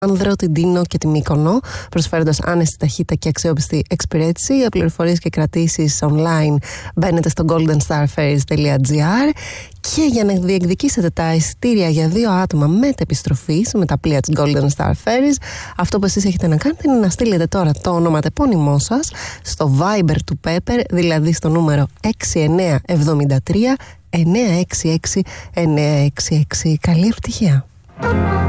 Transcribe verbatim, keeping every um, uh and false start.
Άνδρο, την Τίνο και τη Μύκονο, προσφέροντας άνεση, ταχύτητα και αξιόπιστη εξυπηρέτηση. Για πληροφορίες και κρατήσεις online μπαίνετε στο golden star ferries dot gr και για να διεκδικήσετε τα εισιτήρια για δύο άτομα μετεπιστροφής με τα πλοία της Golden Star Ferries, αυτό που εσείς έχετε να κάνετε είναι να στείλετε τώρα το ονοματεπώνυμό σας στο Viber του Pepper, δηλαδή στο νούμερο έξι εννιά εβδομήντα τρία εννιά έξι έξι εννιά έξι έξι. Καλή επιτυχία!